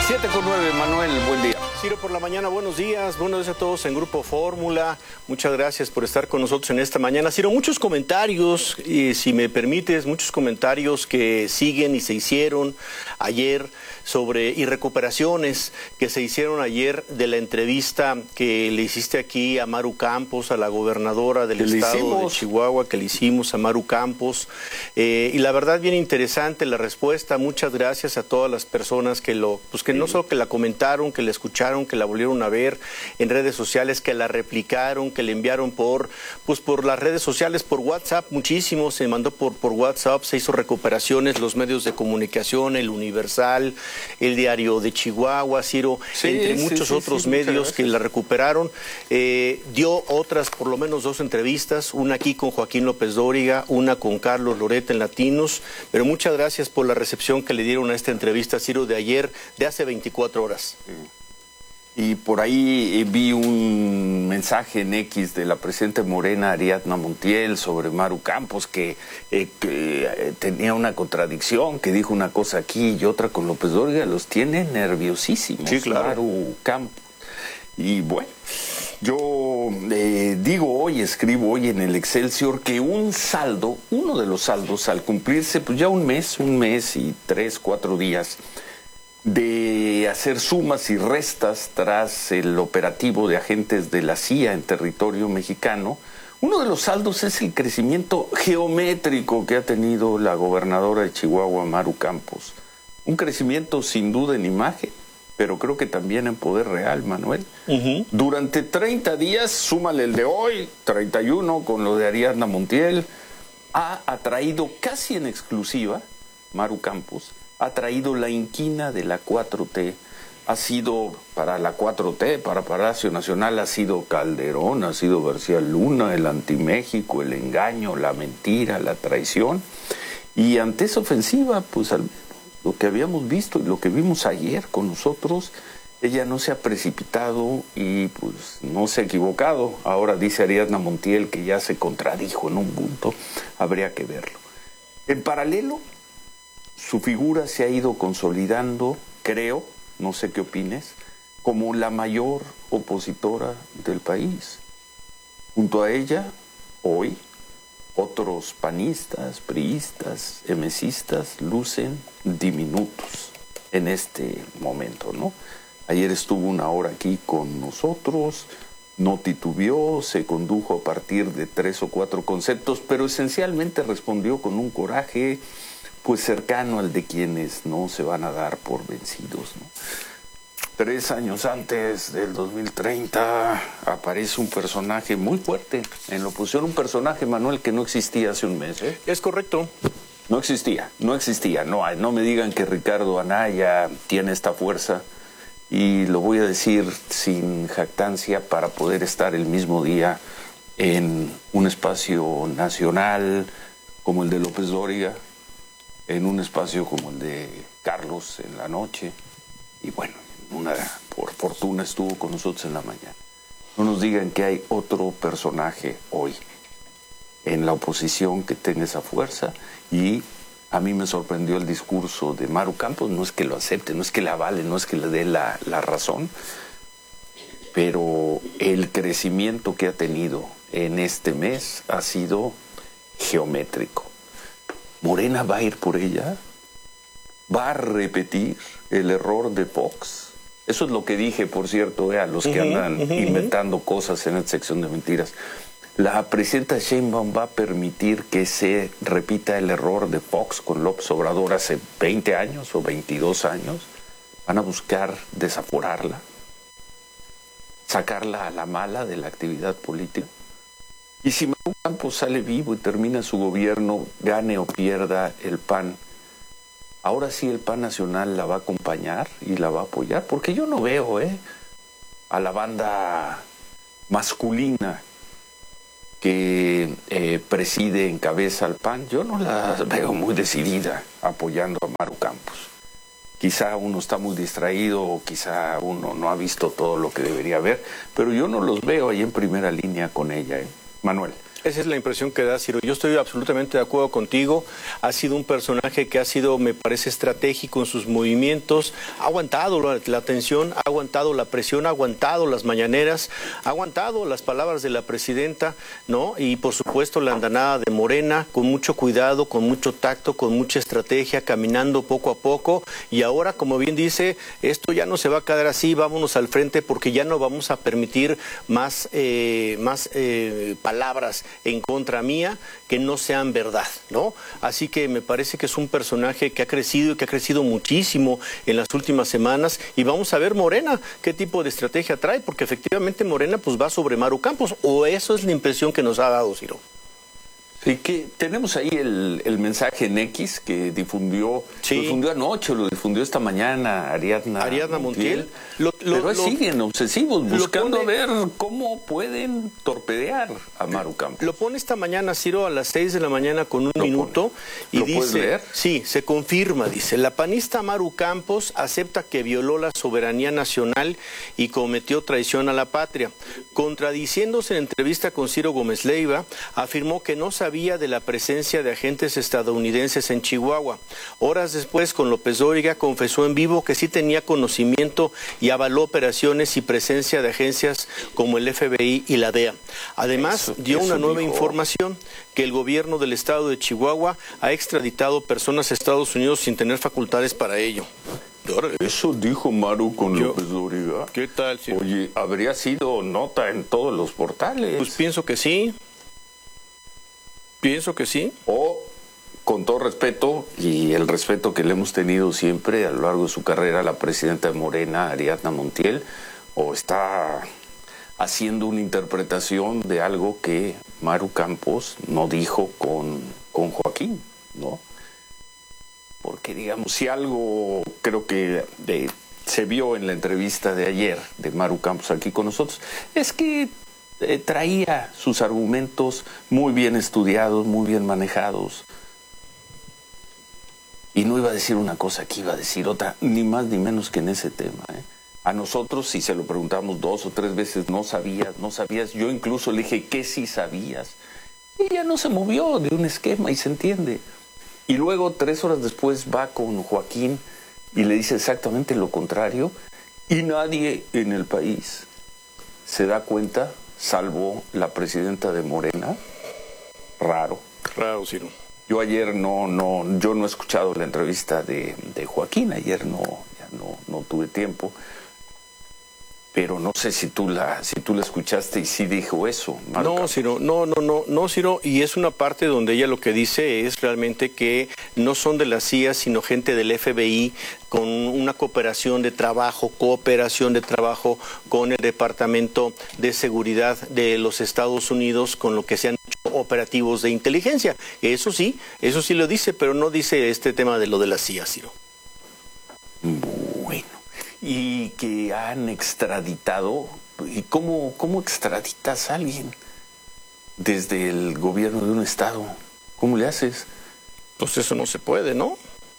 7:09, Manuel, buen día. Ciro por la mañana, buenos días a todos en Grupo Fórmula. Muchas gracias por estar con nosotros en esta mañana. Ciro, muchos comentarios, si me permites, muchos comentarios que siguen y se hicieron ayer y recuperaciones que se hicieron ayer de la entrevista que le hiciste aquí a Maru Campos, a la gobernadora del estado de Chihuahua, que le hicimos a Maru Campos. Y la verdad, bien interesante la respuesta. Muchas gracias a todas las personas que no solo que la comentaron, que la escucharon, que la volvieron a ver en redes sociales, que la replicaron, que le enviaron por las redes sociales, por WhatsApp, muchísimo, se mandó por WhatsApp, se hizo recuperaciones, los medios de comunicación, el Universal, el Diario de Chihuahua, Ciro, entre muchos otros medios que la recuperaron. Dio otras, por lo menos 2 entrevistas, una aquí con Joaquín López Dóriga, una con Carlos Loret en Latinos, pero muchas gracias por la recepción que le dieron a esta entrevista, Ciro, de ayer, de hace 24 horas. Y por ahí vi un mensaje en X de la presidenta Morena, Ariadna Montiel, sobre Maru Campos, que tenía una contradicción, que dijo una cosa aquí y otra con López Dóriga, los tiene nerviosísimos. Sí, claro. Maru Campos. Y bueno, yo escribo hoy en el Excelsior que uno de los saldos al cumplirse pues ya un mes y 3-4 días, de hacer sumas y restas tras el operativo de agentes de la CIA en territorio mexicano, uno de los saldos es el crecimiento geométrico que ha tenido la gobernadora de Chihuahua, Maru Campos. Un crecimiento sin duda en imagen, pero creo que también en poder real, Manuel. Durante 30 días, súmale el de hoy, 31 con lo de Ariadna Montiel, ha atraído casi en exclusiva, Maru Campos, ha traído la inquina de la 4T, ha sido para la 4T, para Palacio Nacional, ha sido Calderón, ha sido García Luna, el anti-México, el engaño, la mentira, la traición. Y ante esa ofensiva, pues lo que habíamos visto y lo que vimos ayer con nosotros, ella no se ha precipitado y pues no se ha equivocado. Ahora dice Ariadna Montiel que ya se contradijo en un punto, habría que verlo. En paralelo, su figura se ha ido consolidando, creo, no sé qué opines, como la mayor opositora del país. Junto a ella, hoy, otros panistas, priistas, emesistas lucen diminutos en este momento, ¿no? Ayer estuvo una hora aquí con nosotros, no titubeó, se condujo a partir de 3 o 4 conceptos, pero esencialmente respondió con un coraje pues cercano al de quienes no se van a dar por vencidos, ¿no? 3 años antes del 2030 aparece un personaje muy fuerte en la oposición, un personaje, Manuel, que no existía hace un mes, ¿eh? Es correcto. No existía. No me digan que Ricardo Anaya tiene esta fuerza, y lo voy a decir sin jactancia para poder estar el mismo día en un espacio nacional como el de López Dóriga, en un espacio como el de Carlos en la noche, y bueno, por fortuna estuvo con nosotros en la mañana. No nos digan que hay otro personaje hoy en la oposición que tenga esa fuerza, y a mí me sorprendió el discurso de Maru Campos. No es que lo acepte, no es que le avale, no es que le dé la razón, pero el crecimiento que ha tenido en este mes ha sido geométrico. Morena va a ir por ella, va a repetir el error de Fox. Eso es lo que dije, por cierto, a los que andan inventando cosas en esta sección de mentiras. La presidenta Sheinbaum va a permitir que se repita el error de Fox con López Obrador hace 20 años o 22 años. Van a buscar desaforarla, sacarla a la mala de la actividad política. Y si Maru Campos sale vivo y termina su gobierno, gane o pierda el PAN, ahora sí el PAN nacional la va a acompañar y la va a apoyar, porque yo no veo a la banda masculina que preside, encabeza al PAN, yo no la veo muy decidida apoyando a Maru Campos. Quizá uno está muy distraído o quizá uno no ha visto todo lo que debería ver, pero yo no los veo ahí en primera línea con ella, Manuel. Esa es la impresión que da, Ciro. Yo estoy absolutamente de acuerdo contigo. Ha sido un personaje que ha sido, me parece, estratégico en sus movimientos. Ha aguantado la tensión, ha aguantado la presión, ha aguantado las mañaneras, ha aguantado las palabras de la presidenta, ¿no? Y por supuesto la andanada de Morena, con mucho cuidado, con mucho tacto, con mucha estrategia, caminando poco a poco. Y ahora, como bien dice, esto ya no se va a quedar así, vámonos al frente porque ya no vamos a permitir más palabras en contra mía que no sean verdad, ¿no? Así que me parece que es un personaje que ha crecido y que ha crecido muchísimo en las últimas semanas, y vamos a ver Morena qué tipo de estrategia trae, porque efectivamente Morena pues va sobre Maru Campos, o eso es la impresión que nos ha dado, Ciro. Sí, que tenemos ahí el mensaje en X que difundió, sí, lo difundió anoche, lo difundió esta mañana Ariadna Montiel. Pero siguen obsesivos, buscando ver cómo pueden torpedear a Maru Campos. Lo pone esta mañana, Ciro, a las 6 de la mañana con un minuto. Y ¿Lo puedes leer? Sí, se confirma, dice, la panista Maru Campos acepta que violó la soberanía nacional y cometió traición a la patria. Contradiciéndose en entrevista con Ciro Gómez Leiva, afirmó que no sabía de la presencia de agentes estadounidenses en Chihuahua. Horas después, con López Dóriga, confesó en vivo que sí tenía conocimiento y avaló operaciones y presencia de agencias como el FBI y la DEA. Además, dio una nueva información, que el gobierno del estado de Chihuahua ha extraditado personas a Estados Unidos sin tener facultades para ello. Eso dijo Maru con López Dóriga. ¿Qué tal? Sí. Oye, habría sido nota en todos los portales. Pues pienso que sí. Pienso que sí. O, con todo respeto, y el respeto que le hemos tenido siempre a lo largo de su carrera, a la presidenta de Morena, Ariadna Montiel, o está haciendo una interpretación de algo que Maru Campos no dijo con Joaquín, ¿no? Porque, digamos, si algo creo que se vio en la entrevista de ayer de Maru Campos aquí con nosotros, es que traía sus argumentos muy bien estudiados, muy bien manejados. Y no iba a decir una cosa, aquí iba a decir otra, ni más ni menos que en ese tema, ¿eh? A nosotros, si se lo preguntamos 2 o 3 veces, no sabías. Yo incluso le dije que sí sabías. Y ella no se movió de un esquema y se entiende. Y luego 3 horas después va con Joaquín y le dice exactamente lo contrario. Y nadie en el país se da cuenta, salvo la presidenta de Morena. Raro, Ciro. Yo ayer yo no he escuchado la entrevista de Joaquín, ayer no tuve tiempo, pero no sé si tú la escuchaste y sí dijo eso. No, Ciro, no, Ciro, y es una parte donde ella lo que dice es realmente que no son de la CIA, sino gente del FBI, con una cooperación de trabajo con el Departamento de Seguridad de los Estados Unidos, con lo que se han hecho operativos de inteligencia. Eso sí lo dice, pero no dice este tema de lo de la CIA, Ciro. Bueno, y que han extraditado. ¿Y cómo extraditas a alguien desde el gobierno de un estado? ¿Cómo le haces? Pues eso no se puede, ¿no?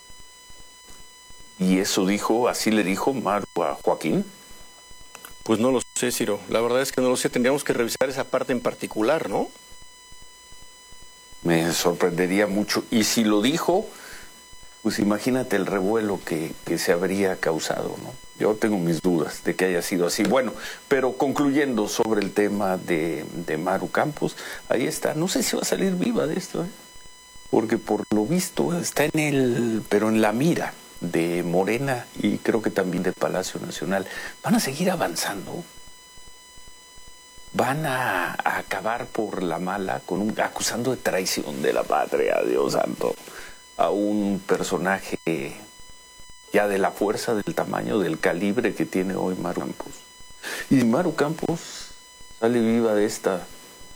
¿Y eso así le dijo Maru a Joaquín? Pues no lo sé, Ciro. La verdad es que no lo sé. Tendríamos que revisar esa parte en particular, ¿no? Me sorprendería mucho. Y si lo dijo, pues imagínate el revuelo que se habría causado, ¿no? Yo tengo mis dudas de que haya sido así. Bueno, pero concluyendo sobre el tema de Maru Campos, ahí está. No sé si va a salir viva de esto, ¿eh? Porque por lo visto está pero en la mira de Morena y creo que también de Palacio Nacional. Van a seguir avanzando. Van a acabar por la mala acusando de traición de la patria, Dios santo, a un personaje ya de la fuerza, del tamaño, del calibre que tiene hoy Maru Campos. Y Maru Campos sale viva de esta,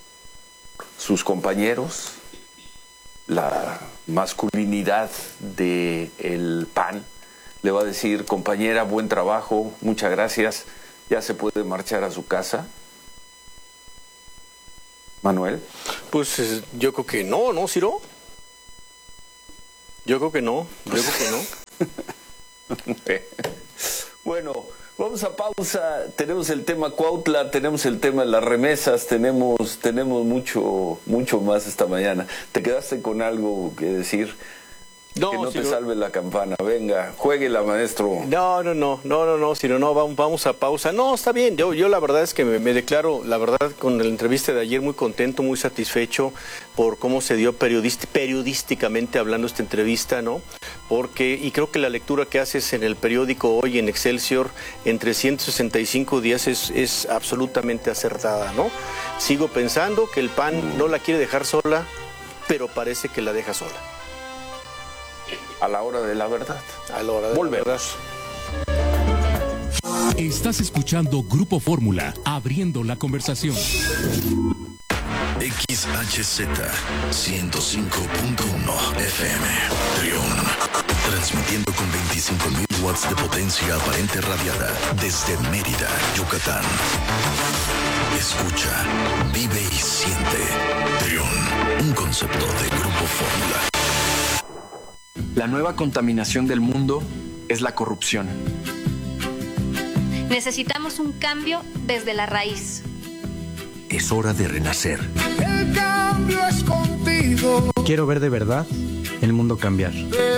sus compañeros, la masculinidad del PAN, le va a decir: compañera, buen trabajo, muchas gracias, ya se puede marchar a su casa. Manuel. Pues yo creo que no, Ciro. Yo creo que no. Bueno, vamos a pausa. Tenemos el tema Cuautla, tenemos el tema de las remesas, tenemos mucho más esta mañana. ¿Te quedaste con algo que decir? No, que no te salve la campana. Venga, juéguela, maestro. No, si no, vamos a pausa. No, está bien. Yo la verdad es que me declaro, la verdad, con la entrevista de ayer muy contento, muy satisfecho por cómo se dio periodísticamente hablando esta entrevista, ¿no? Y creo que la lectura que haces en el periódico hoy, en Excelsior, en 365 días es absolutamente acertada, ¿no? Sigo pensando que el PAN no la quiere dejar sola, pero parece que la deja sola. A la hora de la verdad. A la hora de Volver. la verdad. Estás escuchando Grupo Fórmula, abriendo la conversación. XHZ 105.1 FM Trión, transmitiendo con 25.000 watts de potencia aparente radiada desde Mérida, Yucatán. Escucha, vive y siente. Trión, un concepto de Grupo Fórmula. La nueva contaminación del mundo es la corrupción. Necesitamos un cambio desde la raíz. Es hora de renacer. El cambio es contigo. Quiero ver de verdad el mundo cambiar.